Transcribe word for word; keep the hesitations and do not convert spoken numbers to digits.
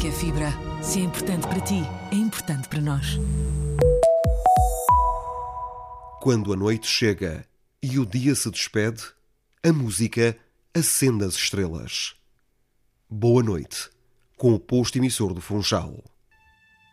que é fibra. Se é importante para ti, é importante para nós. Quando a noite chega e o dia se despede, a música acende as estrelas. Boa noite, com o posto emissor do Funchal.